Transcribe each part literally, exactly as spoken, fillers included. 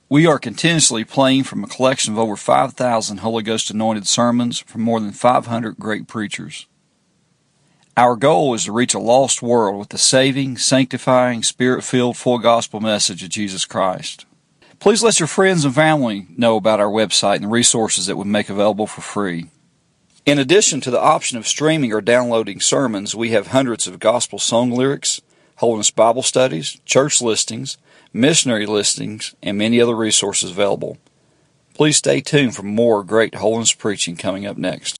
We are continuously playing from a collection of over five thousand Holy Ghost anointed sermons from more than five hundred great preachers. Our goal is to reach a lost world with the saving, sanctifying, Spirit-filled, full gospel message of Jesus Christ. Please let your friends and family know about our website and the resources that we make available for free. In addition to the option of streaming or downloading sermons, we have hundreds of gospel song lyrics, Holiness Bible studies, church listings, missionary listings, and many other resources available. Please stay tuned for more great holiness preaching coming up next.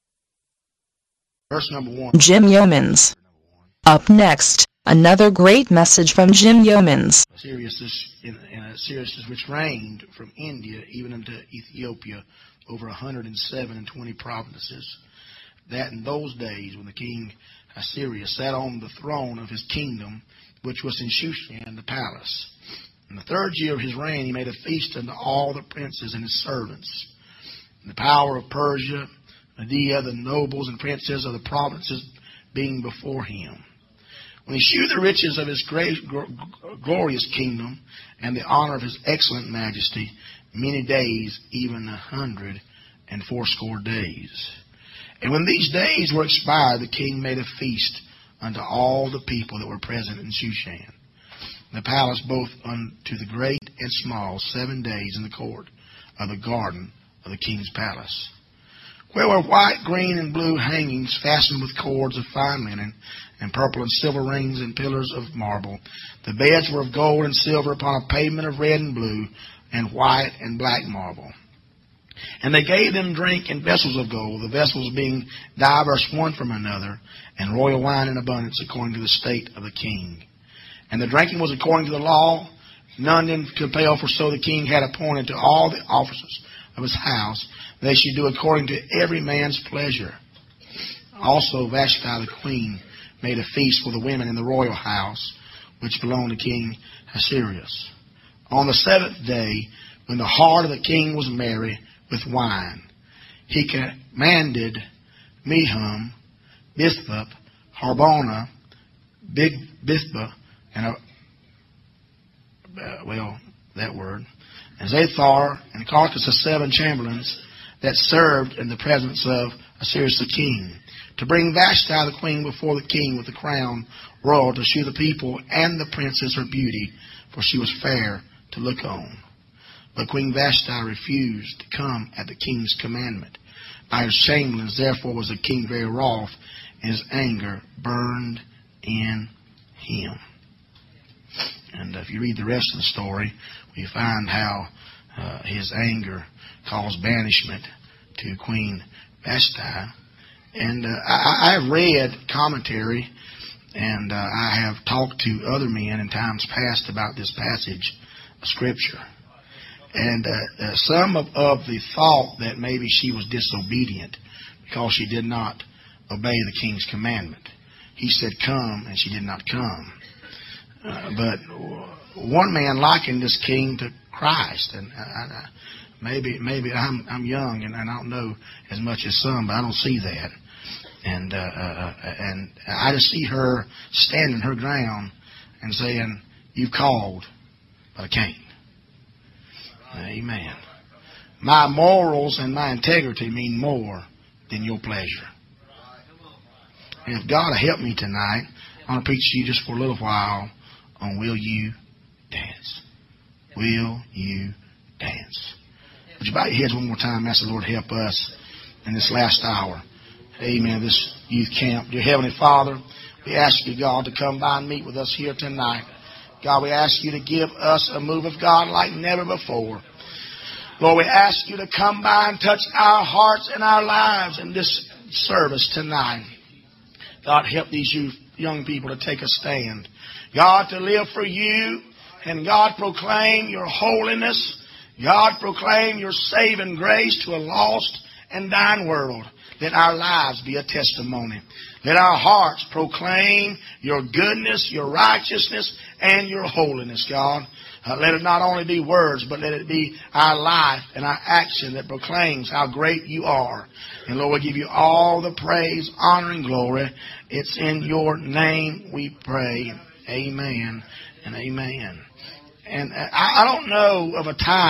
Verse number one. Jim Yeomans. Up next, another great message from Jim Yeomans. Seriousness in, in a seriousness which reigned from India even unto Ethiopia, over a hundred and seven and twenty provinces. That in those days, when the king Assyria sat on the throne of his kingdom, which was in Shushan the palace. In the third year of his reign, he made a feast unto all the princes and his servants. And the power of Persia, Media, the nobles and princes of the provinces being before him. When he shewed the riches of his great, glorious kingdom and the honor of his excellent majesty, many days, even a hundred and fourscore days. And when these days were expired, the king made a feast unto all the people that were present in Shushan, the palace both unto the great and small, seven days in the court of the garden of the king's palace, where were white, green, and blue hangings fastened with cords of fine linen, and purple and silver rings and pillars of marble. The beds were of gold and silver upon a pavement of red and blue, and white and black marble. And they gave them drink in vessels of gold, the vessels being diverse one from another, and royal wine in abundance according to the state of the king. And the drinking was according to the law, none then compel, for so the king had appointed to all the officers of his house, they should do according to every man's pleasure. Also Vashti the queen made a feast for the women in the royal house, which belonged to King Ahasuerus. On the seventh day, when the heart of the king was merry with wine, he commanded Mehum, Bithba, Harbona, Big Bithba, and a, uh, well, that word, and Zathar and Carcass, seven chamberlains that served in the presence of Ahasuerus the king, to bring Vashti the queen before the king with the crown royal, to shew the people and the princess her beauty, for she was fair to look on. But Queen Vashti refused to come at the king's commandment. By his chamberlains, therefore, was the king very wroth, and his anger burned in him. And if you read the rest of the story, we find how uh, his anger caused banishment to Queen Vashti. And uh, I, I've read commentary, and uh, I have talked to other men in times past about this passage of Scripture. And uh, uh, some of, of the thought that maybe she was disobedient because she did not obey the king's commandment. He said, come, and she did not come. Uh, but one man likened this king to Christ. And I, I, maybe maybe I'm, I'm young and I don't know as much as some, but I don't see that. And, uh, uh, and I just see her standing her ground and saying, you've called, but I can't. Amen. My morals and my integrity mean more than your pleasure. And if God will help me tonight, I want to preach to you just for a little while on Will You Dance? Will you dance? Would you bow your heads one more time and ask the Lord to help us in this last hour? Amen. This youth camp. Dear Heavenly Father, we ask you, God, to come by and meet with us here tonight. God, we ask you to give us a move of God like never before. Lord, we ask you to come by and touch our hearts and our lives in this service tonight. God, help these youth, young people to take a stand. God, to live for you, and God, proclaim your holiness. God, proclaim your saving grace to a lost and dying world. Let our lives be a testimony. Let our hearts proclaim your goodness, your righteousness, and your holiness, God. Uh, let it not only be words, but let it be our life and our action that proclaims how great you are. And Lord, we give you all the praise, honor, and glory. It's in your name we pray. Amen and amen. And I, I don't know of a time